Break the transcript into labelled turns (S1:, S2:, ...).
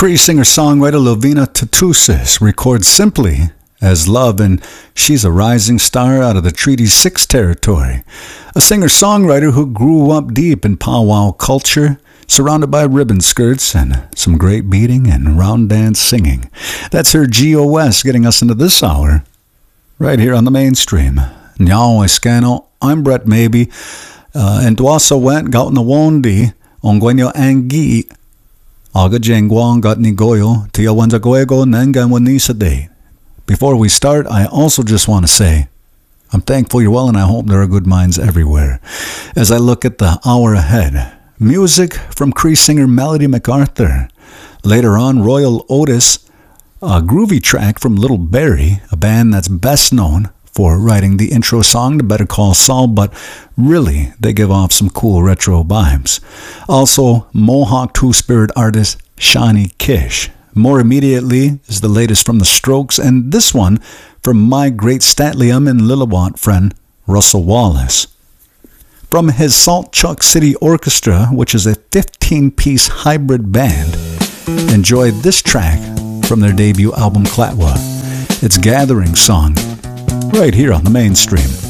S1: Cree singer-songwriter Lovina Tatusis records simply as Love, and she's a rising star out of the Treaty 6 territory. A singer-songwriter who grew up deep in powwow culture, surrounded by ribbon skirts and some great beating and round dance singing. That's her GOS getting us into this hour, right here on the mainstream. Nyao Iskano, I'm Brett Maybe, and Dwasa went gaut na wondi, ongwenyo angi, aga jengwang got ni goyo, tia wanza goego nangan wanisa day. Before we start, I also just want to say, I'm thankful you're well and I hope there are good minds everywhere. As I look at the hour ahead, music from Cree singer Melody MacArthur. Later on, Royal Otis, a groovy track from Little Barrie, a band that's best known for writing the intro song to Better Call Saul, but really, they give off some cool retro vibes. Also, Mohawk two-spirit artist Shawnee Kish. More immediately is the latest from The Strokes, and this one from my great Statlium and Lillawant friend, Russell Wallace. From his Salt Chuck City Orchestra, which is a 15-piece hybrid band, enjoy this track from their debut album, Clatwa. It's Gathering Song, right here on the mainstream.